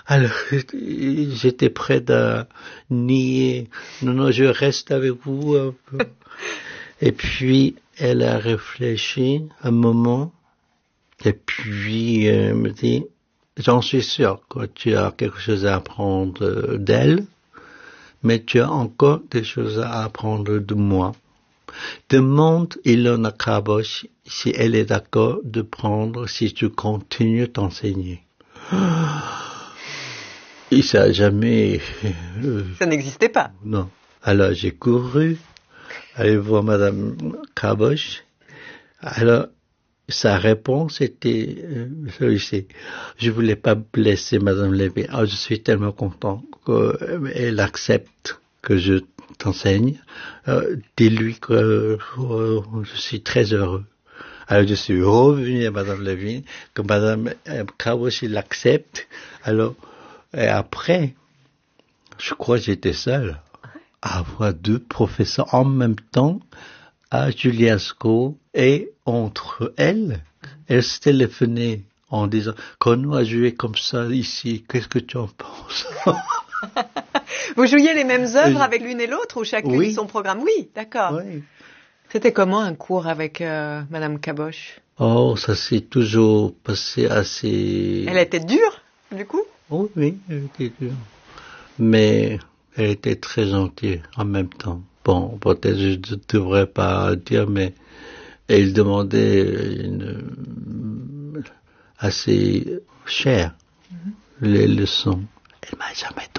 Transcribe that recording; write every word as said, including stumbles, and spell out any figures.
Alors, j'étais prêt à nier. Non, non, je reste avec vous un peu. Et puis, elle a réfléchi un moment. Et puis, elle me dit, j'en suis sûr que tu as quelque chose à apprendre d'elle, mais tu as encore des choses à apprendre de moi. Demande Ilona Krabosch si elle est d'accord de prendre si tu continues t'enseigner. Et ça n'a jamais... Euh, ça n'existait pas. Non. Alors j'ai couru, aller voir Madame Krabosch. Alors, sa réponse était euh, celui-ci. Je voulais pas blesser Madame Lévy. Oh, je suis tellement content qu'elle accepte que je t'enseigne. Euh, dis-lui que euh, je suis très heureux. Alors je suis revenu à Madame Lévy, que Madame Krabosch l'accepte. Alors, et après, je crois que j'étais seul à avoir deux professeurs en même temps à Juliasco, et entre elles, elles se téléphonaient en disant quand on a joué comme ça ici, qu'est-ce que tu en penses? Vous jouiez les mêmes œuvres avec l'une et l'autre ou chacune oui. son programme? Oui, d'accord. Oui. C'était comment un cours avec euh, Madame Krabosch? Oh, ça s'est toujours passé assez... Elle était dure, du coup? Oh, oui, elle était dure. Mais elle était très gentille en même temps. Bon, peut-être je ne devrais pas dire, mais elle demandait une, assez cher mm-hmm. les leçons. Elle m'a jamais